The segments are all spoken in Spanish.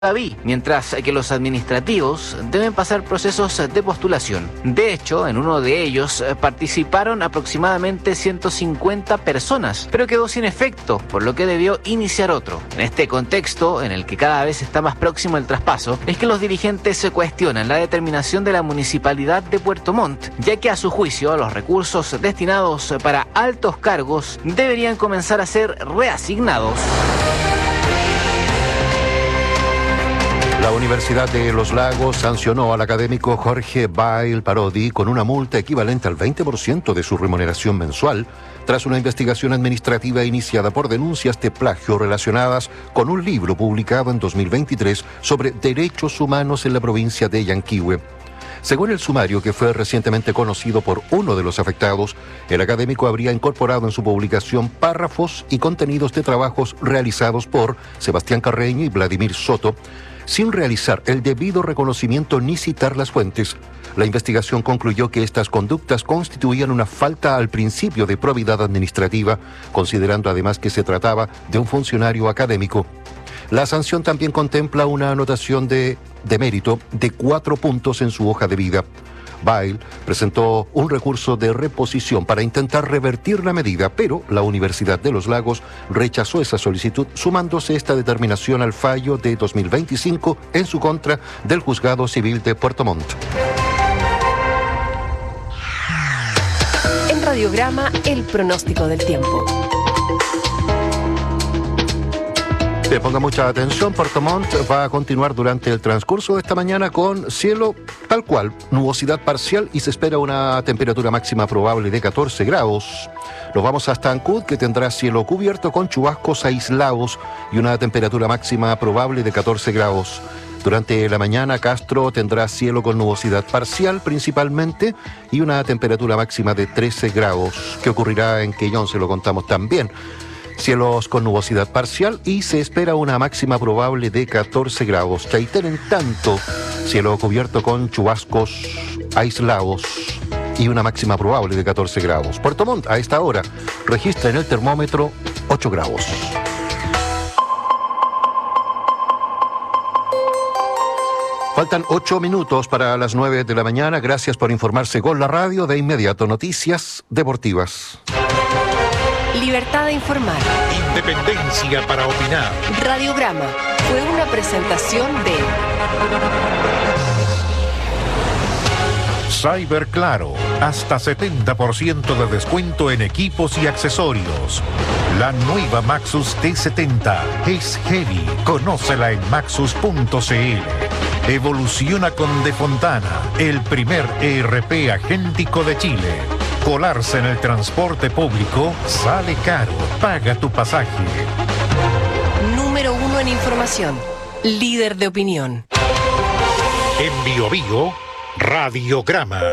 mientras que los administrativos deben pasar procesos de postulación. De hecho, en uno de ellos participaron aproximadamente 150 personas, pero quedó sin efecto, por lo que debió iniciar otro. En este contexto, en el que cada vez está más próximo el traspaso, es que los dirigentes se cuestionan la determinación de la Municipalidad de Puerto Montt, ya que a su juicio los recursos destinados para altos cargos deberían comenzar a ser reasignados. La Universidad de Los Lagos sancionó al académico Jorge Bail Parodi con una multa equivalente al 20% de su remuneración mensual, tras una investigación administrativa iniciada por denuncias de plagio relacionadas con un libro publicado en 2023 sobre derechos humanos en la provincia de Yanquihue. Según el sumario, que fue recientemente conocido por uno de los afectados, el académico habría incorporado en su publicación párrafos y contenidos de trabajos realizados por Sebastián Carreño y Vladimir Soto, sin realizar el debido reconocimiento ni citar las fuentes. La investigación concluyó que estas conductas constituían una falta al principio de probidad administrativa, considerando además que se trataba de un funcionario académico. La sanción también contempla una anotación de mérito de 4 puntos en su hoja de vida. Bail presentó un recurso de reposición para intentar revertir la medida, pero la Universidad de Los Lagos rechazó esa solicitud, sumándose esta determinación al fallo de 2025 en su contra del Juzgado Civil de Puerto Montt. En Radiograma, el pronóstico del tiempo. Ponga mucha atención, Puerto Montt va a continuar durante el transcurso de esta mañana con cielo tal cual, nubosidad parcial y se espera una temperatura máxima probable de 14 grados. Nos vamos hasta Ancud, que tendrá cielo cubierto con chubascos aislados y una temperatura máxima probable de 14 grados. Durante la mañana, Castro tendrá cielo con nubosidad parcial principalmente y una temperatura máxima de 13 grados. ¿Qué ocurrirá en Quellón? Se lo contamos también. Cielos con nubosidad parcial y se espera una máxima probable de 14 grados. Chaitén, en tanto, cielo cubierto con chubascos aislados y una máxima probable de 14 grados. Puerto Montt, a esta hora, registra en el termómetro 8 grados. Faltan 8 minutos para las 9 de la mañana. Gracias por informarse con la radio. De inmediato, noticias deportivas. Libertad de informar. Independencia para opinar. Radiograma fue una presentación de Cyber Claro, hasta 70% de descuento en equipos y accesorios. La nueva Maxus T70 es heavy. Conócela en maxus.cl. Evoluciona con De Fontana, el primer ERP agéntico de Chile. Colarse en el transporte público sale caro. Paga tu pasaje. Número 1 en información. Líder de opinión. En Bio Bio, Radiograma.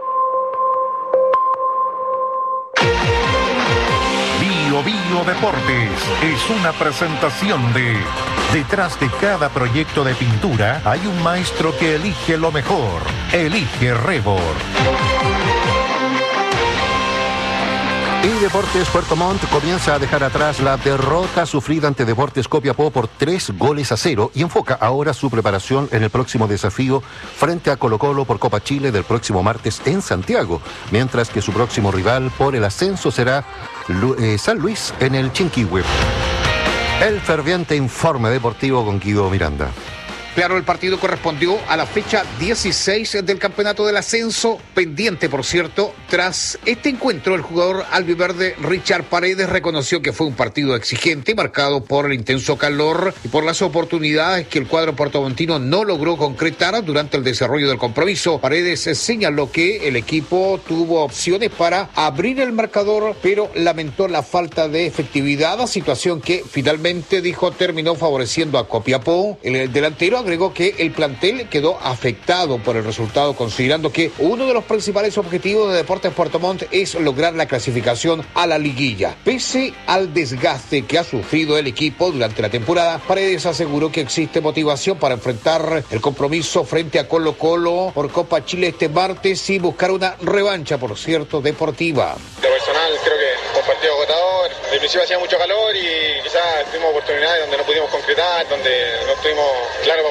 Bio Bio Deportes es una presentación de... Detrás de cada proyecto de pintura hay un maestro que elige lo mejor. Elige Rebor. Y Deportes Puerto Montt comienza a dejar atrás la derrota sufrida ante Deportes Copiapó por 3-0 y enfoca ahora su preparación en el próximo desafío frente a Colo-Colo por Copa Chile del próximo martes en Santiago, mientras que su próximo rival por el ascenso será San Luis en el Chinquihue. El ferviente informe deportivo con Guido Miranda. Claro, el partido correspondió a la fecha 16 del campeonato del ascenso, pendiente, por cierto. Tras este encuentro, el jugador albiverde Richard Paredes reconoció que fue un partido exigente, marcado por el intenso calor y por las oportunidades que el cuadro puertomontino no logró concretar durante el desarrollo del compromiso. Paredes señaló que el equipo tuvo opciones para abrir el marcador, pero lamentó la falta de efectividad, situación que finalmente, dijo, terminó favoreciendo a Copiapó. El delantero agregó que el plantel quedó afectado por el resultado, considerando que uno de los principales objetivos de Deportes Puerto Montt es lograr la clasificación a la liguilla. Pese al desgaste que ha sufrido el equipo durante la temporada, Paredes aseguró que existe motivación para enfrentar el compromiso frente a Colo-Colo por Copa Chile este martes y buscar una revancha, por cierto, deportiva. De personal, creo que un partido agotador, principio hacía mucho calor y quizás tuvimos oportunidades donde no pudimos concretar, donde no estuvimos claros